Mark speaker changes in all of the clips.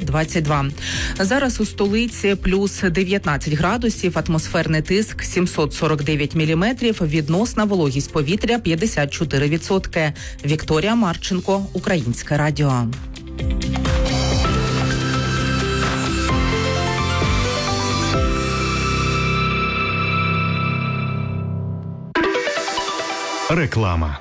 Speaker 1: 22. Зараз у столиці плюс 19 градусів, атмосферний тиск 749 міліметрів, відносна вологість повітря 54%. Вікторія Марченко, Українське радіо.
Speaker 2: Реклама.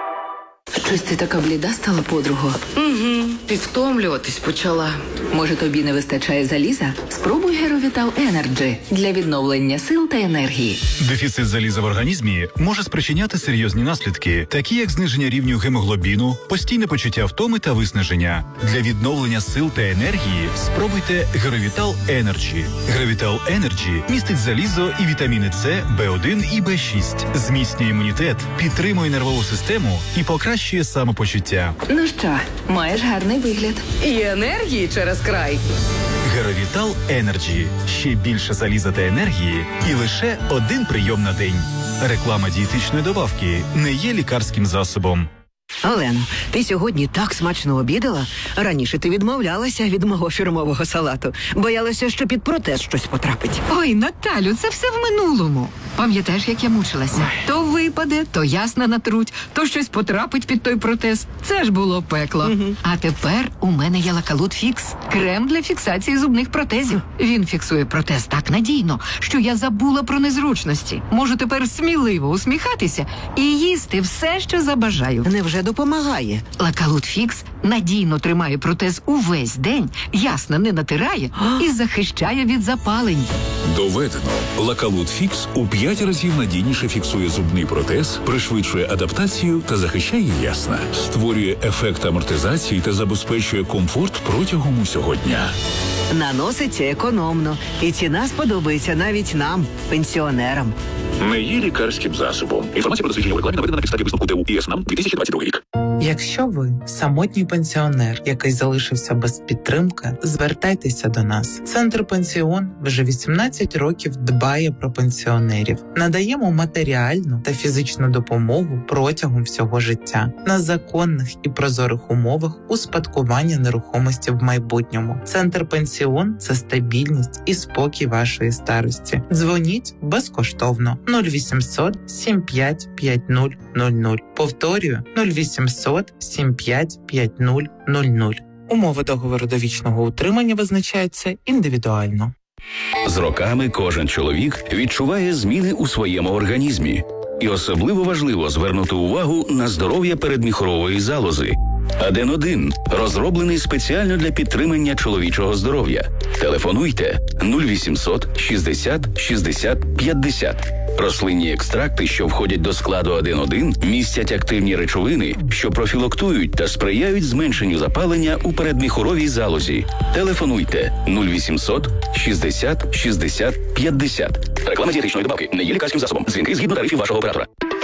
Speaker 3: Щось ти така бліда стала, подруго?
Speaker 4: Угу, підвтомлюватись почала.
Speaker 3: Може, тобі не вистачає заліза? Спробуй Геровітал Енерджі для відновлення сил та енергії.
Speaker 2: Дефіцит заліза в організмі може спричиняти серйозні наслідки, такі як зниження рівню гемоглобіну, постійне почуття втоми та виснаження. Для відновлення сил та енергії спробуйте Геровітал Енерджі. Геровітал Енерджі містить залізо і вітаміни С, В1 і В6, зміцнює імунітет, підтримує нервову систему і покращує самопочуття.
Speaker 3: Ну що, маєш гарний вигляд.
Speaker 4: І енергії через край.
Speaker 2: Геровітал Енерджі. Ще більше заліза та енергії і лише один прийом на день. Реклама дієтичної добавки не є лікарським засобом.
Speaker 5: Олено, ти сьогодні так смачно обідала. Раніше ти відмовлялася від мого фірмового салату. Боялася, що під протез щось потрапить.
Speaker 6: Ой, Наталю, це все в минулому. Пам'ятаєш, як я мучилася? То випаде, то ясна натруть, то щось потрапить під той протез. Це ж було пекло. А тепер у мене є Лакалут Фікс. Крем для фіксації зубних протезів. Він фіксує протез так надійно, що я забула про незручності. Можу тепер сміливо усміхатися і їсти все, що забажаю.
Speaker 5: Невже допомагає?
Speaker 6: Лакалут Фікс надійно тримає протез увесь день, ясно не натирає і захищає від запалень.
Speaker 7: Доведено. Лакалут Фікс у 5 разів надійніше фіксує зубний протез, пришвидшує адаптацію та захищає ясна. Створює ефект амортизації та забезпечує комфорт протягом усього дня.
Speaker 5: Наноситься економно. І ціна сподобається навіть нам, пенсіонерам.
Speaker 7: Не є лікарським засобом. Інформація про дослідження у рекламі наведена на підставі висновку ТУ ІСНАМ 2022 рік.
Speaker 8: Якщо ви самотній пенсіонер, який залишився без підтримки, звертайтеся до нас. Центр «Пенсіон» вже 18 років дбає про пенсіонерів. Надаємо матеріальну та фізичну допомогу протягом всього життя на законних і прозорих умовах успадкування нерухомості в майбутньому. Центр «Пенсіон» – це стабільність і спокій вашої старості. Дзвоніть безкоштовно 0800 75 5000. Повторюю 0800 75 5000. Умови договору довічного утримання визначаються індивідуально.
Speaker 9: З роками кожен чоловік відчуває зміни у своєму організмі. І особливо важливо звернути увагу на здоров'я передміхорової залози. Аден-1 розроблений спеціально для підтримання чоловічого здоров'я. Телефонуйте 0800 60 60 50. Рослинні екстракти, що входять до складу Аден-1, містять активні речовини, що профілактують та сприяють зменшенню запалення у передміхоровій залозі. Телефонуйте 0800 60 60 50. Реклама дієтичної добавки не є лікарським засобом. Дзвінки згідно тарифів вашого оператора.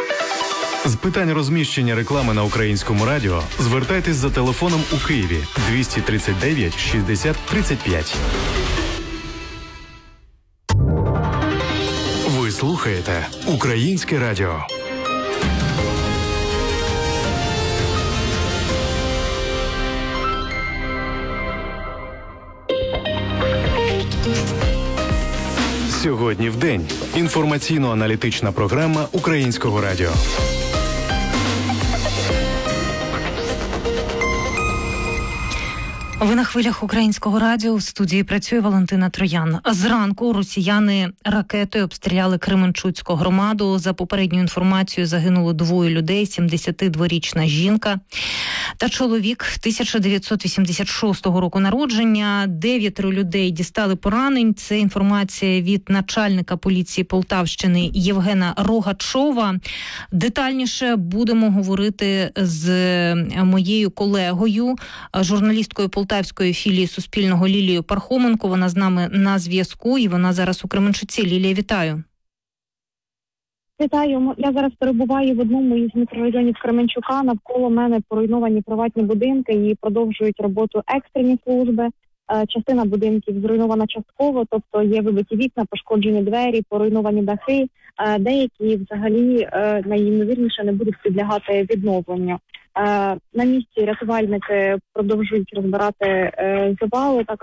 Speaker 2: З питань розміщення реклами на Українському радіо звертайтесь за телефоном у Києві 239 60 35. Ви слухаєте Українське радіо. Сьогодні в день. Інформаційно-аналітична програма Українського радіо.
Speaker 10: Ви на хвилях Українського радіо. У студії працює Валентина Троян. Зранку росіяни ракетою обстріляли Кременчуцьку громаду. За попередньою інформацією загинуло 2 людей, 72-річна жінка та чоловік 1986 року народження. 9 людей дістали поранень. Це інформація від начальника поліції Полтавщини Євгена Рогачова. Детальніше будемо говорити з моєю колегою, журналісткою Полтавської філії Суспільного Лілією Пархоменко. Вона з нами на зв'язку і вона зараз у Кременчуці. Лілія, вітаю.
Speaker 11: Вітаю. Я зараз перебуваю в одному із мікрорайонів Кременчука. Навколо мене поруйновані приватні будинки і продовжують роботу екстрені служби. Частина будинків зруйнована частково, тобто є вибиті вікна, пошкоджені двері, поруйновані дахи. Деякі взагалі найімовірніше не будуть підлягати відновленню. На місці рятувальники продовжують розбирати завали. Також